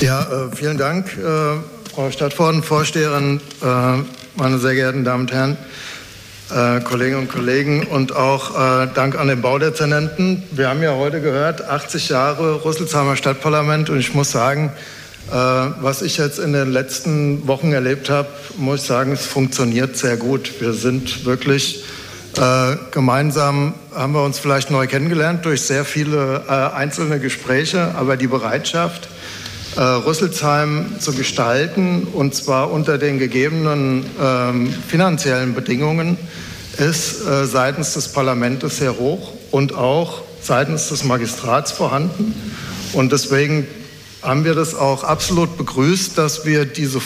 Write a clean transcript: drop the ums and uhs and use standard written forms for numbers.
Ja, vielen Dank, Frau Stadtverordnetenvorsteherin, meine sehr geehrten Damen und Herren, Kolleginnen und Kollegen, und auch Dank an den Baudezernenten. Wir haben ja heute gehört, 80 Jahre Rüsselsheimer Stadtparlament, und ich muss sagen, was ich jetzt in den letzten Wochen erlebt habe, muss ich sagen, es funktioniert sehr gut. Wir sind wirklich gemeinsam, haben wir uns vielleicht neu kennengelernt durch sehr viele einzelne Gespräche, aber die Bereitschaft, Rüsselsheim zu gestalten, und zwar unter den gegebenen finanziellen Bedingungen, ist seitens des Parlaments sehr hoch und auch seitens des Magistrats vorhanden. Und deswegen haben wir das auch absolut begrüßt, dass wir diese